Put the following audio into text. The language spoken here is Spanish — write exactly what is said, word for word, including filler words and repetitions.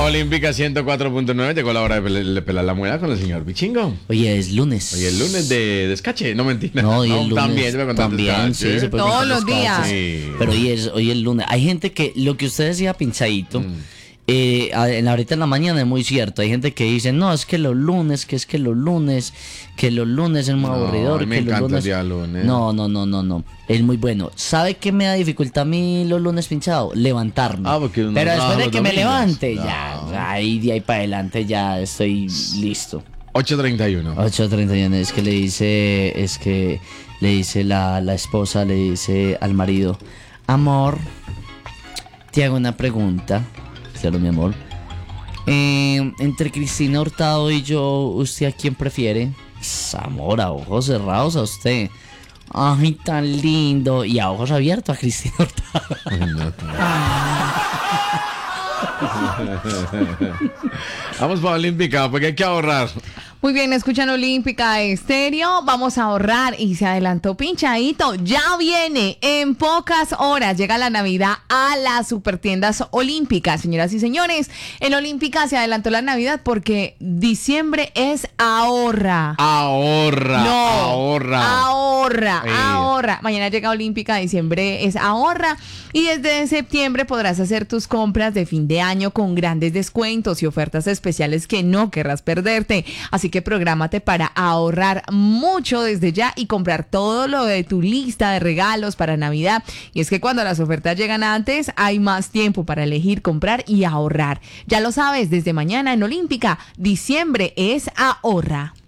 Olímpica ciento cuatro punto nueve, llegó la hora de, pel- de pelar la muela con el señor Bichingo. Oye, es lunes. Hoy es lunes de descache, no mentira. No, hoy es lunes. También se puede contar También, descache. sí, se puede Todos contar los descache. días. Sí. Pero hoy es, hoy es lunes. Hay gente que, lo que usted decía, Pinchadito, Mm. eh, a- en la- ahorita en la mañana es muy cierto. Hay gente que dice, no, es que los lunes, que es que los lunes, que los lunes es muy No, aburridor. a mí me que los encanta el lunes... día lunes. No, no, no, no, no. Es muy bueno. ¿Sabe qué me da dificultad a mí los lunes, Pinchado? Levantarme. Ah, porque uno Pero trabaja después de los que me domingos. levante, No. ya, ahí de ahí para adelante ya estoy listo. ocho treinta y uno. ocho treinta y uno, es que le dice, es que le dice la, la esposa, le dice al marido, amor, te hago una pregunta. Claro, mi amor. Eh, entre Cristina Hurtado y yo, ¿usted a quién prefiere? Pues, amor, a ojos cerrados a usted. Ay, tan lindo. Y a ojos abiertos a Cristina Hurtado. Vamos para Olímpica, porque hay que ahorrar. Muy bien, escuchan Olímpica Estéreo. Vamos a ahorrar y se adelantó Pinchadito. Ya viene en pocas horas. Llega la Navidad a las supertiendas Olímpicas. Señoras y señores, en Olímpica se adelantó la Navidad porque diciembre es ahorra. Ahorra. No, Ahorra. ahorra, Sí. ahorra. Mañana llega Olímpica, diciembre es ahorra. Y desde septiembre podrás hacer tus compras de fin de año con grandes descuentos y ofertas especiales que no querrás perderte. Así que prográmate para ahorrar mucho desde ya y comprar todo lo de tu lista de regalos para Navidad. Y es que cuando las ofertas llegan antes, hay más tiempo para elegir, comprar y ahorrar. Ya lo sabes, desde mañana en Olímpica, diciembre es ahorra.